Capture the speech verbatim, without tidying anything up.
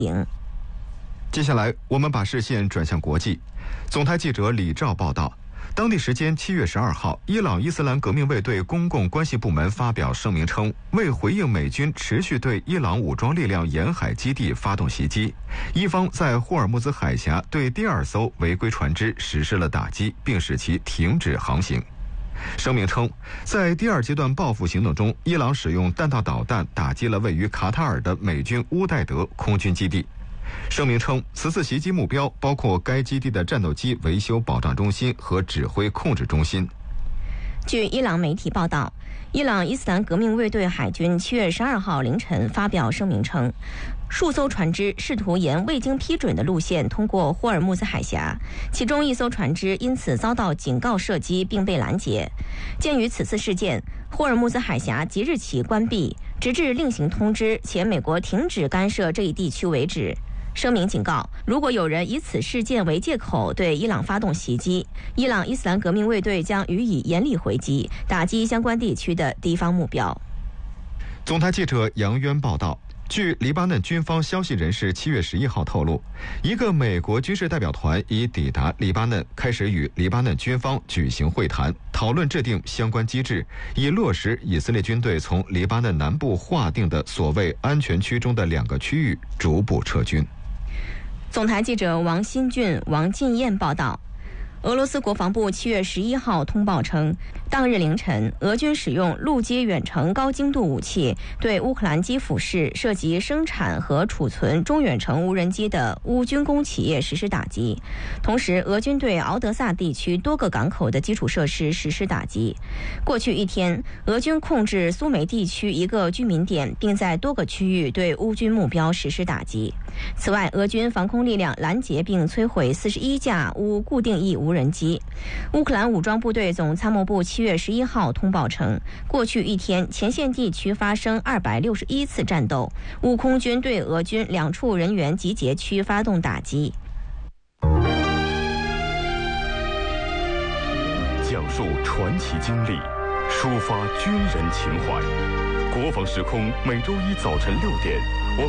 营。 接下来，我们把视线转向国际。总台记者李兆报道，当地时间七月十二号，伊朗伊斯兰革命卫队公共关系部门发表声明称，为回应美军持续对伊朗武装力量沿海基地发动袭击，伊方在霍尔木兹海峡对第二艘违规船只实施了打击，并使其停止航行。声明称，在第二阶段报复行动中，伊朗使用弹道导弹打击了位于卡塔尔的美军乌代德空军基地。声明称，此次袭击目标包括该基地的战斗机维修保障中心和指挥控制中心。 据伊朗媒体报道，伊朗伊斯兰革命卫队海军七月十二号凌晨发表声明称，数艘船只试图沿未经批准的路线通过霍尔木兹海峡，其中一艘船只因此遭到警告射击并被拦截。鉴于此次事件，霍尔木兹海峡即日起关闭，直至另行通知且美国停止干涉这一地区为止。声明警告，如果有人以此事件为借口对伊朗发动袭击，伊朗伊斯兰革命卫队将予以严厉回击，打击相关地区的敌方目标。 总台记者杨渊报道，据黎巴嫩军方消息人士七月十一号透露，一个美国军事代表团已抵达黎巴嫩，开始与黎巴嫩军方举行会谈，讨论制定相关机制，以落实以色列军队从黎巴嫩南部划定的所谓安全区中的两个区域逐步撤军。 总台记者王新俊、王进燕报道，俄罗斯国防部七月十一号通报称，当日凌晨，俄军使用陆基远程高精度武器对乌克兰基辅市涉及生产和储存中远程无人机的乌军工企业实施打击。同时，俄军对敖德萨地区多个港口的基础设施实施打击。过去一天，俄军控制苏梅地区一个居民点，并在多个区域对乌军目标实施打击。此外，俄军防空力量拦截并摧毁四十一架乌固定翼无人机。乌克兰武装部队总参谋部七月十一号通报称，过去一天前线地区发生二百六十一次战斗，乌空军对俄军两处人员集结区发动打击。 讲述传奇经历，抒发军人情怀。国防时空每周一早晨六点，我们